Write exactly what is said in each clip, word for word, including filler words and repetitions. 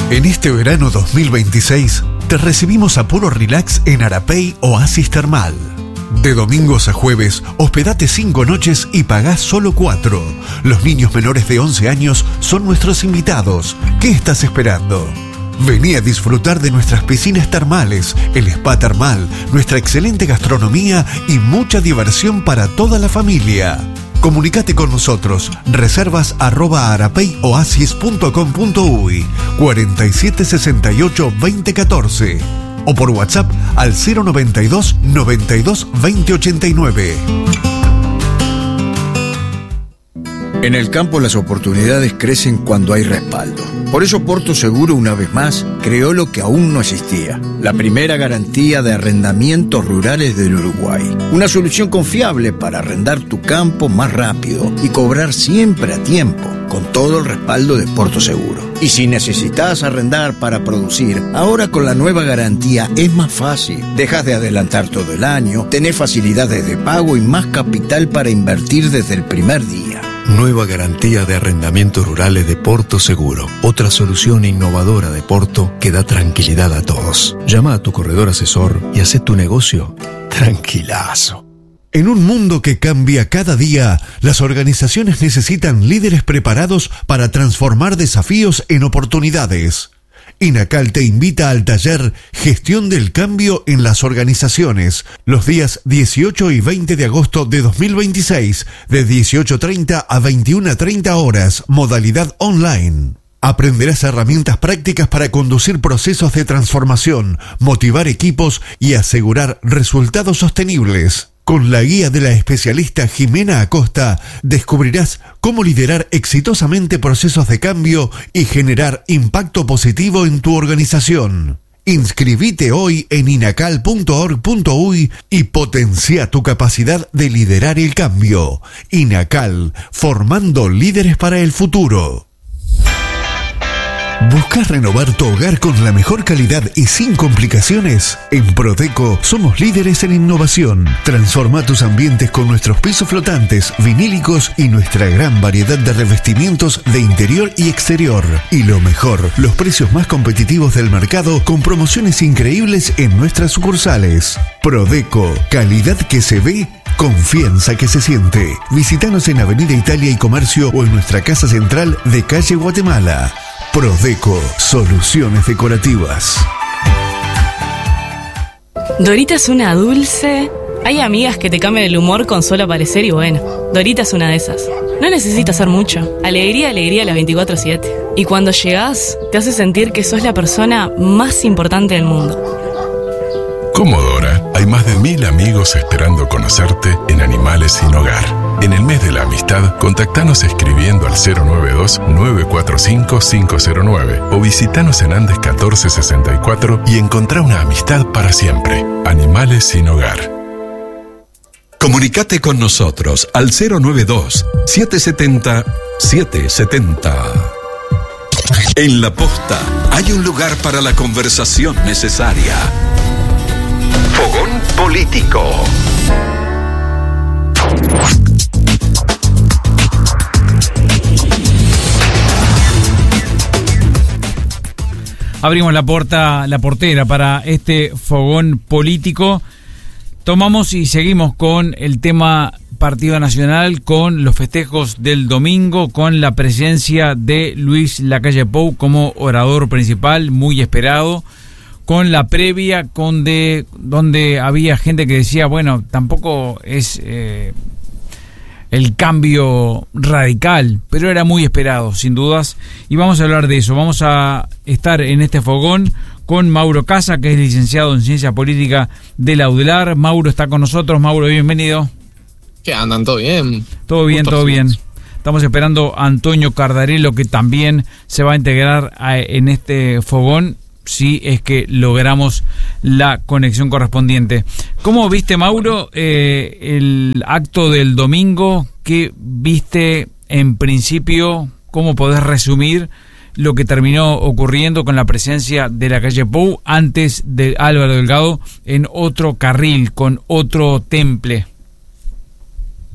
En este verano dos mil veintiséis, te recibimos a puro relax en Arapey Oasis Termal. De domingos a jueves, hospedate cinco noches y pagás solo cuatro. Los niños menores de once años son nuestros invitados. ¿Qué estás esperando? Vení a disfrutar de nuestras piscinas termales, el spa termal, nuestra excelente gastronomía y mucha diversión para toda la familia. Comunicate con nosotros. Reservas arroba arapeyoasis punto com punto uy cuarenta y siete sesenta y ocho veinte catorce o por WhatsApp al cero noventa y dos noventa y dos veinte ochenta y nueve. En el campo las oportunidades crecen cuando hay respaldo. Por eso Porto Seguro, una vez más, creó lo que aún no existía: la primera garantía de arrendamientos rurales del Uruguay. Una solución confiable para arrendar tu campo más rápido y cobrar siempre a tiempo, con todo el respaldo de Porto Seguro. Y si necesitas arrendar para producir, ahora con la nueva garantía es más fácil. Dejas de adelantar todo el año, tenés facilidades de pago y más capital para invertir desde el primer día. Nueva garantía de arrendamientos rurales de Porto Seguro. Otra solución innovadora de Porto que da tranquilidad a todos. Llama a tu corredor asesor y haz tu negocio tranquilazo. En un mundo que cambia cada día, las organizaciones necesitan líderes preparados para transformar desafíos en oportunidades. INACAL te invita al taller Gestión del Cambio en las Organizaciones, los días dieciocho y veinte de agosto de dos mil veintiséis, de dieciocho treinta a veintiuna treinta horas, modalidad online. Aprenderás herramientas prácticas para conducir procesos de transformación, motivar equipos y asegurar resultados sostenibles. Con la guía de la especialista Jimena Acosta, descubrirás cómo liderar exitosamente procesos de cambio y generar impacto positivo en tu organización. Inscribite hoy en inacal punto org punto uy y potencia tu capacidad de liderar el cambio. INACAL, formando líderes para el futuro. ¿Buscas renovar tu hogar con la mejor calidad y sin complicaciones? En Prodeco somos líderes en innovación. Transforma tus ambientes con nuestros pisos flotantes, vinílicos y nuestra gran variedad de revestimientos de interior y exterior. Y lo mejor, los precios más competitivos del mercado con promociones increíbles en nuestras sucursales. Prodeco, calidad que se ve, confianza que se siente. Visítanos en Avenida Italia y Comercio o en nuestra casa central de calle Guatemala. Prodeco, soluciones decorativas. Dorita es una dulce. Hay amigas que te cambian el humor con solo aparecer y bueno, Dorita es una de esas. No necesita hacer mucho. Alegría, alegría las veinticuatro siete. Y cuando llegás, te hace sentir que sos la persona más importante del mundo. Como Dora, hay más de mil amigos esperando conocerte en Animales Sin Hogar. En el mes de la amistad, contactanos escribiendo al cero nueve dos nueve cuatro cinco cinco cero nueve o visitanos en Andes catorce sesenta y cuatro y encontrá una amistad para siempre. Animales Sin Hogar. Comunicate con nosotros al cero nueve dos siete siete cero siete siete cero. En La Posta hay un lugar para la conversación necesaria. Fogón Político. Abrimos la puerta, la portera para este fogón político. Tomamos y seguimos con el tema Partido Nacional, con los festejos del domingo, con la presencia de Luis Lacalle Pou como orador principal, muy esperado, con la previa, con de, donde había gente que decía, bueno, tampoco es eh, el cambio radical, pero era muy esperado, sin dudas, y vamos a hablar de eso. Vamos a estar en este fogón con Mauro Casa, que es licenciado en Ciencia Política de la UDELAR. Mauro está con nosotros. Mauro, bienvenido. ¿Qué andan? ¿Todo bien? Todo bien, todo bien. Estamos esperando a Antonio Cardarello, que también se va a integrar a, en este fogón, si es que logramos la conexión correspondiente. ¿Cómo viste, Mauro, eh, el acto del domingo? ¿Qué viste en principio? ¿Cómo podés resumir lo que terminó ocurriendo con la presencia de Lacalle Pou antes de Álvaro Delgado en otro carril, con otro temple?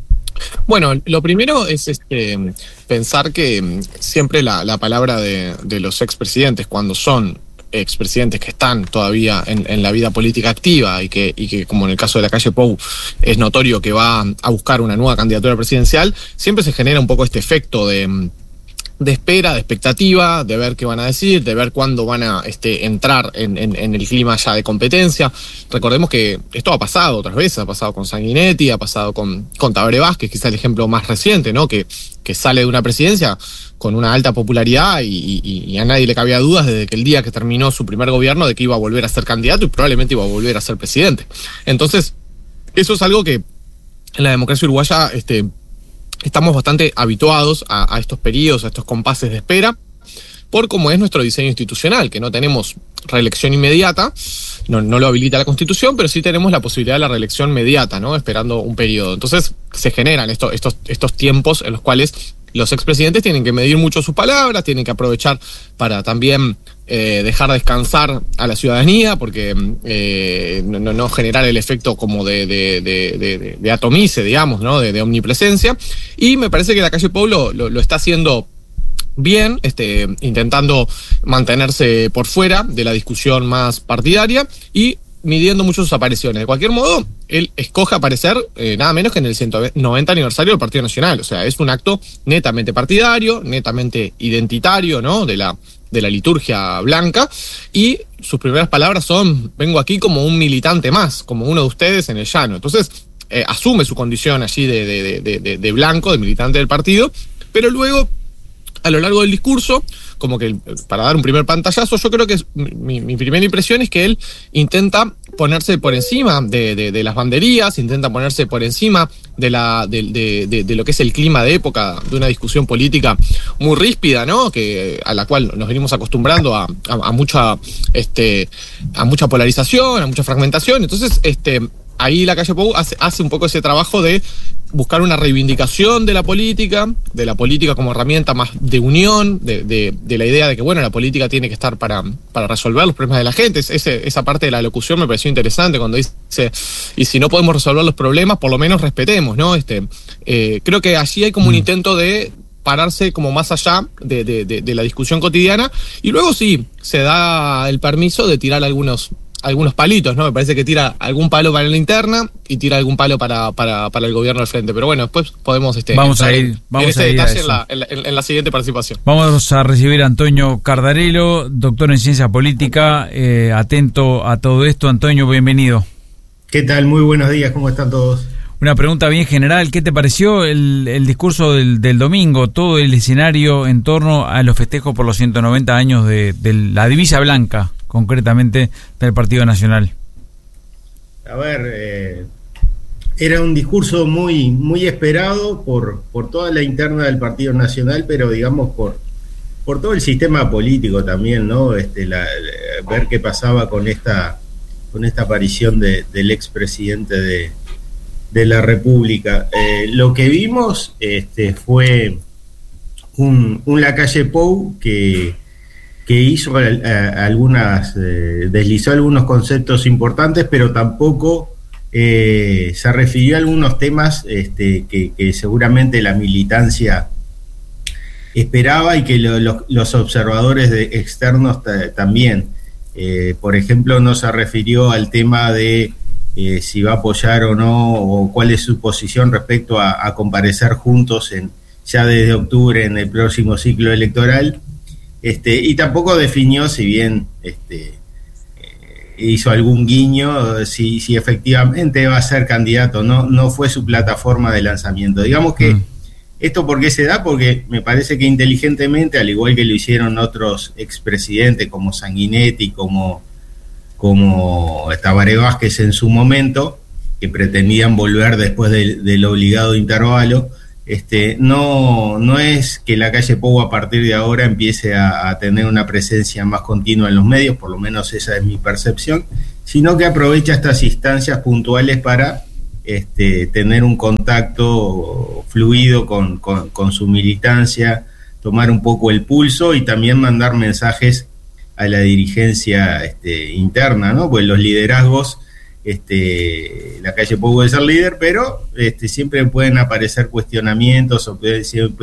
Bueno, lo primero es este pensar que siempre la, la palabra de, de los expresidentes, cuando son expresidentes que están todavía en, en la vida política activa y que, y que, como en el caso de Lacalle Pou, es notorio que va a buscar una nueva candidatura presidencial, siempre se genera un poco este efecto de, de espera, de expectativa, de ver qué van a decir, de ver cuándo van a este, entrar en, en, en el clima ya de competencia. Recordemos que esto ha pasado otras veces, ha pasado con Sanguinetti, ha pasado con, con Tabaré Vázquez, quizá el ejemplo más reciente, ¿no? Que, que sale de una presidencia con una alta popularidad y, y, y a nadie le cabía dudas desde que el día que terminó su primer gobierno de que iba a volver a ser candidato y probablemente iba a volver a ser presidente. Entonces, eso es algo que en la democracia uruguaya este, estamos bastante habituados a, a estos periodos, a estos compases de espera, por cómo es nuestro diseño institucional, que no tenemos reelección inmediata, no, no lo habilita la Constitución, pero sí tenemos la posibilidad de la reelección inmediata, ¿no? Esperando un periodo. Entonces se generan estos, estos, estos tiempos en los cuales los expresidentes tienen que medir mucho sus palabras, tienen que aprovechar para también eh, dejar descansar a la ciudadanía, porque eh, no, no generar el efecto como de, de, de, de, de atomice, digamos, ¿no? De, de omnipresencia. Y me parece que Lacalle Pou lo, lo, lo está haciendo bien, este, intentando mantenerse por fuera de la discusión más partidaria y midiendo mucho sus apariciones. De cualquier modo, él escoge aparecer eh, nada menos que en el ciento noventa aniversario del Partido Nacional. O sea, es un acto netamente partidario, netamente identitario, ¿no? De la, de la liturgia blanca. Y sus primeras palabras son: vengo aquí como un militante más, como uno de ustedes en el llano. Entonces, eh, asume su condición allí de, de, de, de, de blanco, de militante del partido, pero luego, a lo largo del discurso, como que para dar un primer pantallazo, yo creo que es, mi, mi primera impresión es que él intenta ponerse por encima de, de, de las banderías, intenta ponerse por encima de, la, de, de, de, de lo que es el clima de época de una discusión política muy ríspida, ¿no? Que, a la cual nos venimos acostumbrando a, a, a, mucha, este, a mucha polarización, a mucha fragmentación. Entonces, este, ahí Lacalle Pou hace, hace un poco ese trabajo de buscar una reivindicación de la política, de la política como herramienta más de unión, de, de, de la idea de que, bueno, la política tiene que estar para, para resolver los problemas de la gente. Ese, esa parte de la locución me pareció interesante cuando dice, y si no podemos resolver los problemas, por lo menos respetemos, ¿no? Este, eh, creo que allí hay como un intento de pararse como más allá de, de, de, de la discusión cotidiana, y luego sí, se da el permiso de tirar algunos algunos palitos, ¿no? Me parece que tira algún palo para la interna y tira algún palo para, para, para el gobierno del frente. Pero bueno, después podemos este, vamos a ir, vamos en ese a ir detalle a en, la, en, la, en la siguiente participación. Vamos a recibir a Antonio Cardarello, doctor en ciencia política, eh, atento a todo esto. Antonio, bienvenido. ¿Qué tal? Muy buenos días, ¿cómo están todos? Una pregunta bien general, ¿qué te pareció el, el discurso del, del domingo, todo el escenario en torno a los festejos por los ciento noventa años de, de la divisa blanca, concretamente del Partido Nacional? A ver, eh, era un discurso muy muy esperado por, por toda la interna del Partido Nacional, pero digamos por, por todo el sistema político también, ¿no? Este, la, la, ver qué pasaba con esta, con esta aparición de, del expresidente de, de la República. Eh, lo que vimos este, fue un, un Lacalle Pou que que hizo eh, algunas, eh, deslizó algunos conceptos importantes, pero tampoco eh, se refirió a algunos temas este, que, que seguramente la militancia esperaba y que lo, lo, los observadores de, externos t- también. Eh, por ejemplo, no se refirió al tema de eh, si va a apoyar o no, o cuál es su posición respecto a, a comparecer juntos en, ya desde octubre en el próximo ciclo electoral. Este, y tampoco definió, si bien este, eh, hizo algún guiño, si, si efectivamente va a ser candidato. No, no fue su plataforma de lanzamiento. Digamos que mm. ¿Esto por qué se da? Porque me parece que inteligentemente, al igual que lo hicieron otros expresidentes como Sanguinetti, como, como Tabaré Vázquez en su momento, que pretendían volver después del, del obligado intervalo, Este, no, no es que Lacalle Pou a partir de ahora empiece a, a tener una presencia más continua en los medios, por lo menos esa es mi percepción, sino que aprovecha estas instancias puntuales para este, tener un contacto fluido con, con, con su militancia, tomar un poco el pulso y también mandar mensajes a la dirigencia este, interna, ¿no? Pues los liderazgos este, la calle puede ser líder, pero este, siempre pueden aparecer cuestionamientos o puede, siempre